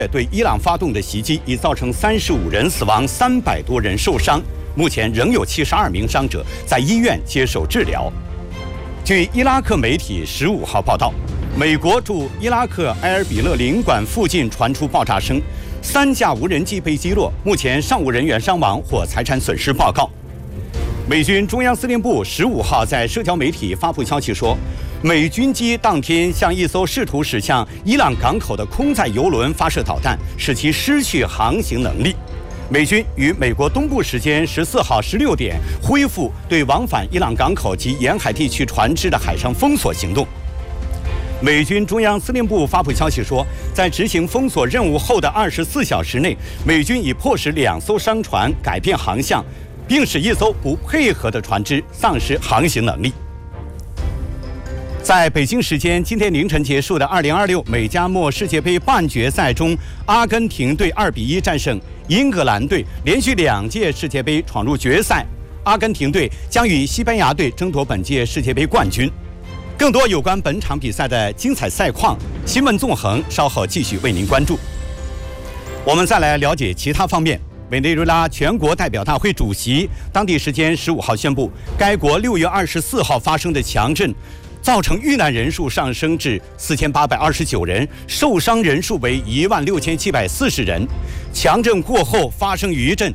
对伊朗发动的袭击已造成35人死亡，300多人受伤。目前仍有72名伤者在医院接受治疗。据伊拉克媒体15号报道，美国驻伊拉克埃尔比勒领馆附近传出爆炸声，3架无人机被击落，目前尚无人员伤亡或财产损失报告。美军中央司令部15号在社交媒体发布消息说，美军机当天向一艘试图驶向伊朗港口的空载油轮发射导弹，使其失去航行能力。美军于美国东部时间14号16点恢复对往返伊朗港口及沿海地区船只的海上封锁行动。美军中央司令部发布消息说，在执行封锁任务后的24小时内，美军已迫使2艘商船改变航向，并使一艘不配合的船只丧失航行能力。在北京时间今天凌晨结束的2026美加墨世界杯半决赛中，阿根廷队2比1战胜英格兰队，连续2届世界杯闯入决赛。阿根廷队将与西班牙队争夺本届世界杯冠军。更多有关本场比赛的精彩赛况、新闻纵横，稍后继续为您关注。我们再来了解其他方面。委内瑞拉全国代表大会主席当地时间15号宣布，该国6月24号发生的强震造成遇难人数上升至4829人，受伤人数为16740人。强震过后发生余震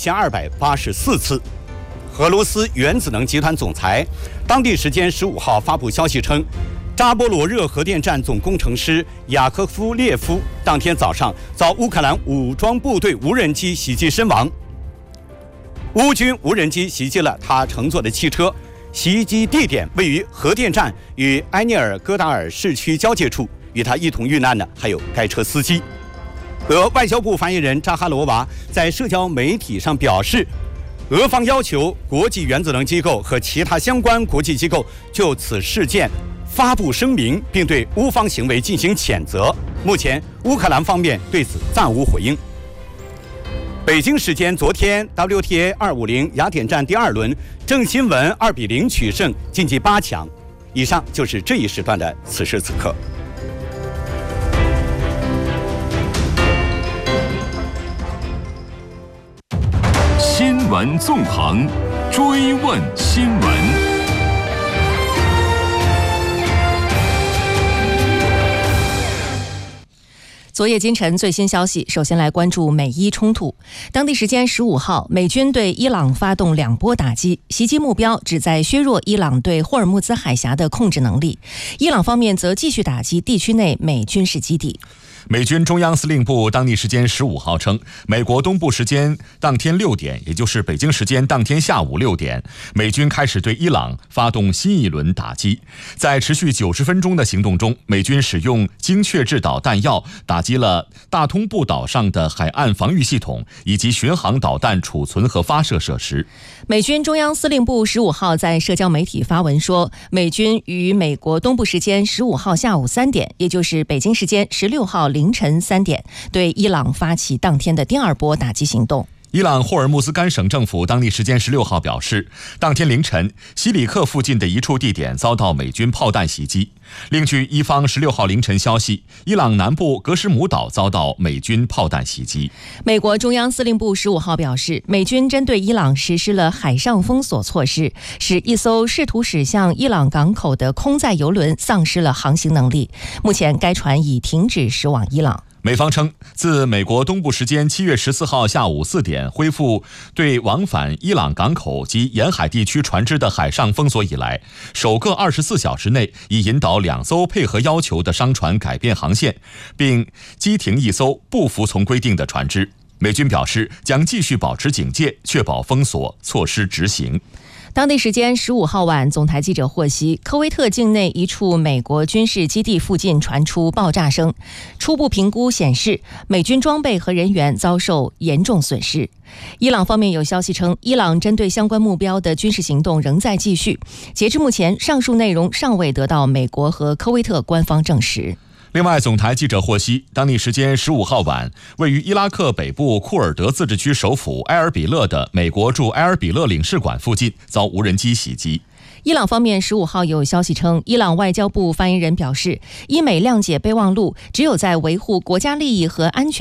1284次。俄罗斯原子能集团总裁当地时间15号发布消息称，扎波罗热核电站总工程师雅科夫列夫当天早上遭乌克兰武装部队无人机袭击身亡。乌军无人机袭击了他乘坐的汽车，袭击地点位于核电站与埃涅尔戈达尔市区交界处，与他一同遇难的还有该车司机。俄外交部发言人扎哈罗娃在社交媒体上表示，俄方要求国际原子能机构和其他相关国际机构就此事件发布声明，并对乌方行为进行谴责。目前乌克兰方面对此暂无回应。北京时间昨天 WTA 250雅典站第2轮，郑钦文2比0取胜，晋级8强。以上就是这一时段的此时此刻。 新闻纵横，追问新闻。 昨夜今晨最新消息，首先来关注美伊冲突。当地时间15号，美军对伊朗发动2波打击，袭击目标旨在削弱伊朗对霍尔木兹海峡的控制能力。伊朗方面则继续打击地区内美军事基地。 美军中央司令部当地时间15号称，美国东部时间当天6点，也就是北京时间当天下午6点，美军开始对伊朗发动新一轮打击。在持续90分钟的行动中，美军使用精确制导弹药打击了大通布岛上的海岸防御系统以及巡航导弹储存和发射设施。 美军中央司令部15号在社交媒体发文说，美军于美国东部时间15号下午3点，也就是北京时间16号凌晨3点，对伊朗发起当天的第2波打击行动。 伊朗霍尔木兹干省政府当地时间16号表示，当天凌晨西里克附近的一处地点遭到美军炮弹袭击。另据伊方16号凌晨消息，伊朗南部格什姆岛遭到美军炮弹袭击。 美国中央司令部15号表示，美军针对伊朗实施了海上封锁措施，使一艘试图驶向伊朗港口的空载油轮丧失了航行能力。目前该船已停止驶往伊朗。 美方称，自美国东部时间7月14号下午4点恢复对往返伊朗港口及沿海地区船只的海上封锁以来，首个24小时内已引导2艘配合要求的商船改变航线，并击停1艘不服从规定的船只。美军表示将继续保持警戒，确保封锁措施执行。 当地时间15号晚，总台记者获悉，科威特境内一处美国军事基地附近传出爆炸声，初步评估显示，美军装备和人员遭受严重损失。伊朗方面有消息称，伊朗针对相关目标的军事行动仍在继续。截至目前，上述内容尚未得到美国和科威特官方证实。 另外，总台记者获悉，当地时间15号晚，位于伊拉克北部库尔德自治区首府埃尔比勒的美国驻埃尔比勒领事馆附近遭无人机袭击。 伊朗方面15号有消息称，伊朗外交部发言人表示，伊美谅解备忘录只有在维护国家利益和安全